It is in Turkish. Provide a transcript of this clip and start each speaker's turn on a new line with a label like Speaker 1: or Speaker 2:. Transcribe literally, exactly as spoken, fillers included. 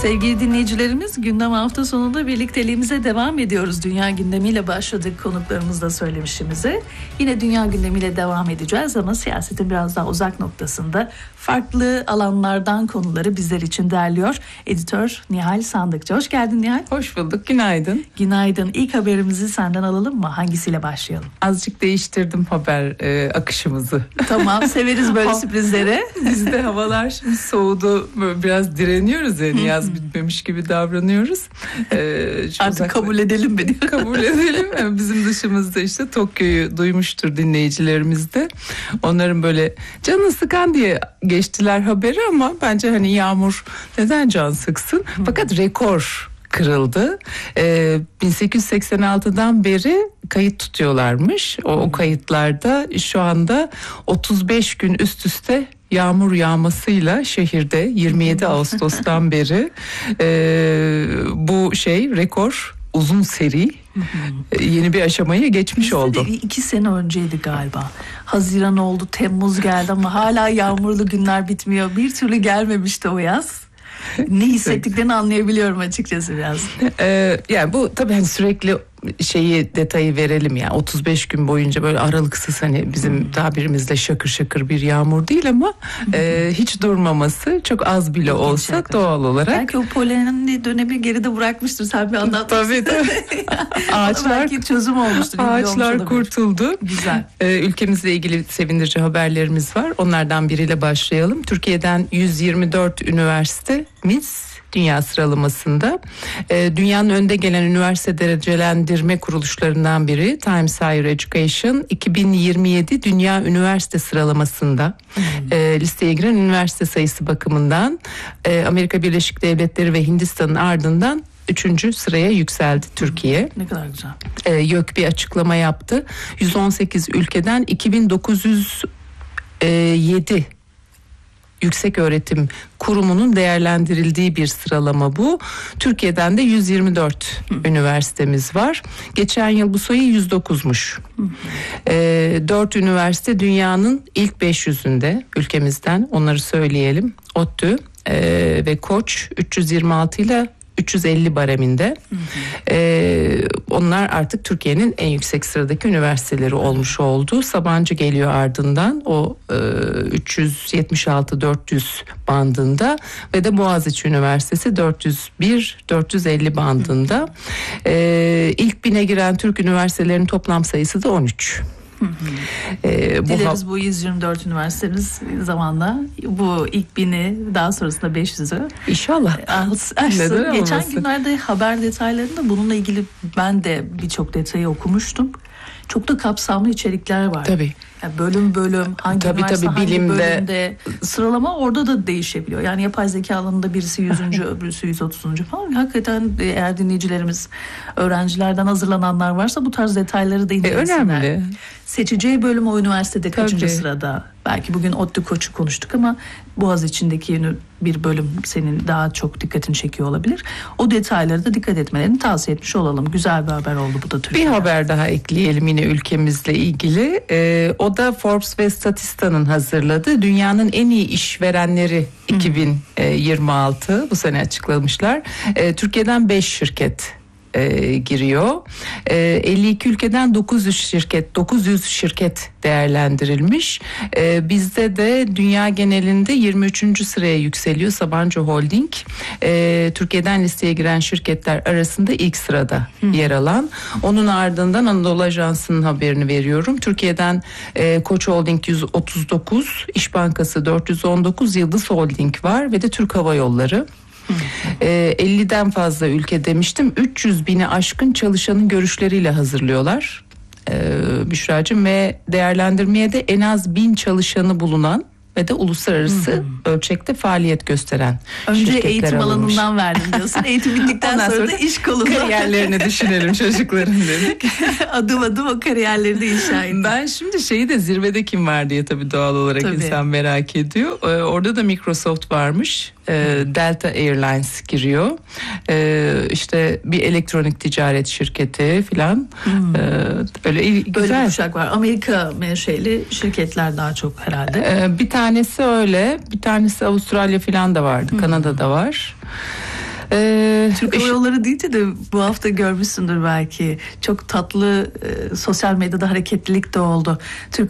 Speaker 1: Sevgili dinleyicilerimiz, gündem hafta sonunda birlikteliğimize devam ediyoruz. Dünya gündemiyle başladık, konuklarımız da söylemişimize. Yine dünya gündemiyle devam edeceğiz ama siyasetin biraz daha uzak noktasında farklı alanlardan konuları bizler için derliyor Editör Nihal Sandıkçı. Hoş geldin Nihal.
Speaker 2: Hoş bulduk, günaydın.
Speaker 1: Günaydın. İlk haberimizi senden alalım mı? Hangisiyle başlayalım?
Speaker 2: Azıcık değiştirdim haber e, akışımızı.
Speaker 1: Tamam, severiz böyle sürprizleri.
Speaker 2: Bizde havalar şimdi soğudu, biraz direniyoruz yani yaz bitmemiş gibi davranıyoruz. Ee,
Speaker 1: Artık uzak... kabul edelim beni.
Speaker 2: Kabul edelim. Yani bizim dışımızda işte Tokyo'yu duymuştur dinleyicilerimiz de. Onların böyle canı sıkan diye geçtiler haberi ama bence hani yağmur neden can sıksın? Fakat rekor kırıldı. Ee, bin sekiz yüz seksen altıdan beri kayıt tutuyorlarmış. O, o kayıtlarda şu anda otuz beş gün üst üste yağmur yağmasıyla şehirde yirmi yedi Ağustos'tan beri e, bu şey rekor uzun seri e, yeni bir aşamaya geçmiş
Speaker 1: Bizde
Speaker 2: oldu.
Speaker 1: iki sene önceydi galiba. Haziran oldu, Temmuz geldi ama hala yağmurlu günler bitmiyor. Bir türlü gelmemişti o yaz. Ne hissettiklerini anlayabiliyorum açıkçası biraz.
Speaker 2: Ee, yani bu tabii hani sürekli şeyi detayı verelim ya, otuz beş gün boyunca böyle aralıksız, hani bizim hmm. tabirimizle şakır şakır bir yağmur değil ama e, hiç durmaması, çok az bile olsa şakır. Doğal olarak.
Speaker 1: Belki o polenli dönemi geride bırakmıştır, sen bir anlat.
Speaker 2: Tabii tabii. Ağaçlar, belki
Speaker 1: çözüm olmuştur.
Speaker 2: Ağaçlar kurtuldu.
Speaker 1: Güzel.
Speaker 2: Ee, ülkemizle ilgili sevindirici haberlerimiz var. Onlardan biriyle başlayalım. Türkiye'den yüz yirmi dört üniversitemiz dünya sıralamasında. Ee, dünyanın önde gelen üniversite derecelendirme kuruluşlarından biri Times Higher Education iki bin yirmi yedi Dünya Üniversite sıralamasında hmm. e, listeye giren üniversite sayısı bakımından e, Amerika Birleşik Devletleri ve Hindistan'ın ardından üçüncü sıraya yükseldi Türkiye.
Speaker 1: Ne kadar güzel.
Speaker 2: E, YÖK bir açıklama yaptı. yüz on sekiz ülkeden iki bin dokuz yüz yedi Yüksek Öğretim Kurumu'nun değerlendirildiği bir sıralama bu. Türkiye'den de yüz yirmi dört Hı. üniversitemiz var. Geçen yıl bu sayı yüz dokuzmuş. Ee, dört üniversite dünyanın ilk beş yüzünde ülkemizden, onları söyleyelim. ODTÜ e, ve Koç üç yüz yirmi altı ile üç yüz elli bareminde. Hı hı. Ee, onlar artık Türkiye'nin en yüksek sıradaki üniversiteleri olmuş oldu. Sabancı geliyor ardından o e, üç yüz yetmiş altı dört yüz bandında ve de Boğaziçi Üniversitesi dört yüz bir dört yüz elli bandında. Ee, ilk bine giren Türk üniversitelerinin toplam sayısı da on üç.
Speaker 1: Ee, Dileriz bu, bu yüz yirmi dört üniversitemiz zamanla bu ilk bini, daha sonrasında beş yüzü
Speaker 2: İnşallah.
Speaker 1: Açsın. Geçen günlerde haber detaylarında bununla ilgili ben de birçok detayı okumuştum. Çok da kapsamlı içerikler var.
Speaker 2: Tabii.
Speaker 1: Yani bölüm bölüm hangi
Speaker 2: tabii,
Speaker 1: üniversite
Speaker 2: tabii,
Speaker 1: hangi
Speaker 2: bilimde
Speaker 1: bölümde sıralama orada da değişebiliyor. Yani yapay zeka alanında birisi yüzüncü öbürüsü yüz otuzuncu falan. Hakikaten eğer dinleyicilerimiz öğrencilerden hazırlananlar varsa bu tarz detayları da incelesinler.
Speaker 2: E, önemli.
Speaker 1: Seçeceği bölüm o üniversitede kaçıncı
Speaker 2: tabii.
Speaker 1: sırada? Belki bugün ODTÜ Koç'u konuştuk ama Boğaziçi'ndeki bir bölüm senin daha çok dikkatini çekiyor olabilir. O detayları da dikkat etmelerini tavsiye etmiş olalım. Güzel bir haber oldu bu da Türkiye'de.
Speaker 2: Bir haber daha ekleyelim yine ülkemizle ilgili. Ee, o da Forbes ve Statista'nın hazırladığı dünyanın en iyi işverenleri iki bin yirmi altı bu sene açıklamışlar. Ee, Türkiye'den beş şirket E, giriyor. E, elli iki ülkeden dokuz yüz şirket, dokuz yüz şirket değerlendirilmiş. E, bizde de dünya genelinde yirmi üçüncü sıraya yükseliyor Sabancı Holding. E, Türkiye'den listeye giren şirketler arasında ilk sırada Hı. yer alan. Onun ardından Anadolu Ajansı'nın haberini veriyorum. Türkiye'den e, Koç Holding yüz otuz dokuz, İş Bankası dört yüz on dokuz, Yıldız Holding var ve de Türk Hava Yolları. E, elliden fazla ülke demiştim. üç yüz bini aşkın çalışanın görüşleriyle hazırlıyorlar. E, Büşra'cığım, ve değerlendirmeye de en az bin çalışanı bulunan ve de uluslararası hmm. ölçekte faaliyet gösteren
Speaker 1: önce eğitim alınmış. Alanından verdim diyorsun. Eğitim bittikten sonra, sonra da iş kolunda
Speaker 2: kariyerlerini düşünelim çocukların dedik.
Speaker 1: Adım adım o kariyerleri de inşa edin.
Speaker 2: Ben şimdi şeyi de zirvede kim var diye tabii doğal olarak tabii. insan merak ediyor. Ee, orada da Microsoft varmış. Ee, Delta Airlines giriyor. Ee, işte bir elektronik ticaret şirketi filan. Hmm. Ee, öyle güzel.
Speaker 1: Böyle bir kuşak var. Amerika menşeli şirketler daha çok herhalde.
Speaker 2: Ee, bir tanesi öyle. Bir tanesi Avustralya filan da vardı. Hmm. Kanada'da var. Ee,
Speaker 1: Türk Hava Yolları deyince de bu hafta görmüşsündür belki. Çok tatlı e, sosyal medyada hareketlilik de oldu. Türk